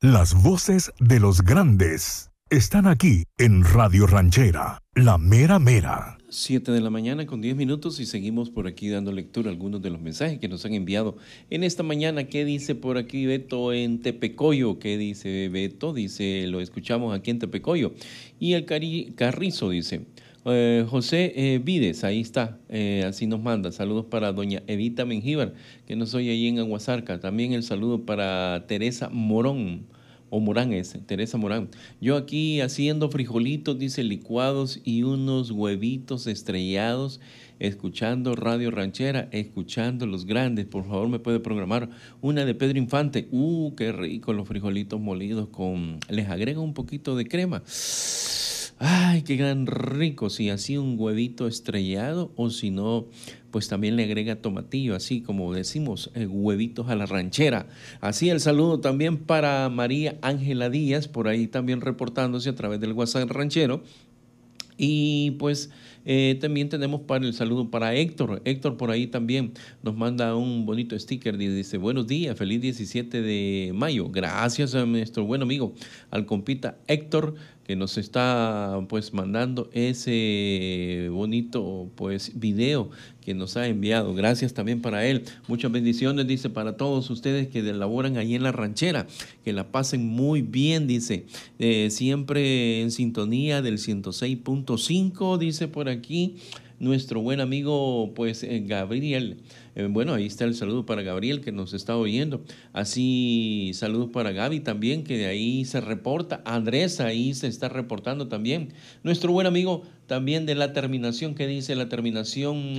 Las voces de los grandes están aquí en Radio Ranchera, la mera mera. 7 de la mañana con 10 minutos y seguimos por aquí dando lectura a algunos de los mensajes que nos han enviado en esta mañana. ¿Qué dice por aquí Beto en Tepecoyo? ¿Qué dice Beto? Dice, lo escuchamos aquí en Tepecoyo. Y el Carrizo dice, José Vides, ahí está, así nos manda. Saludos para doña Evita Mengíbar, que nos oye ahí en Aguasarca. También el saludo para Teresa Morón. O Morán es, Teresa Morán. Yo aquí haciendo frijolitos, dice, licuados y unos huevitos estrellados, escuchando Radio Ranchera, escuchando los grandes. Por favor, me puede programar una de Pedro Infante. Qué rico los frijolitos molidos con... Les agrego un poquito de crema. Ay, qué gran rico. Si así un huevito estrellado o si no... pues también le agrega tomatillo, así como decimos, huevitos a la ranchera. Así el saludo también para María Ángela Díaz, por ahí también reportándose a través del WhatsApp ranchero. Y pues también tenemos para el saludo para Héctor. Héctor por ahí también nos manda un bonito sticker. Dice, buenos días, feliz 17 de mayo. Gracias a nuestro buen amigo, al compita Héctor, que nos está pues mandando ese bonito pues video que nos ha enviado. Gracias también para él. Muchas bendiciones, dice, para todos ustedes que laboran ahí en la ranchera. Que la pasen muy bien, dice. Siempre en sintonía del 106.5, dice por aquí nuestro buen amigo pues Gabriel. Bueno, ahí está el saludo para Gabriel que nos está oyendo. Así, saludos para Gaby también, que de ahí se reporta. Andrés ahí se está reportando también. Nuestro buen amigo también de la terminación, que dice la terminación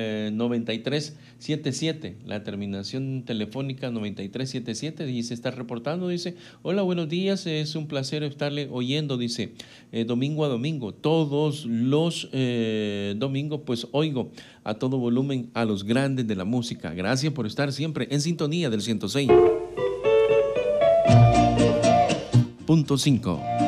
9377. La terminación telefónica 9377 y se está reportando. Dice, hola, buenos días, es un placer estarle oyendo. Dice, domingo a domingo, todos los domingos pues oigo a todo volumen a los grandes de la música. Gracias por estar siempre en sintonía del 106.5.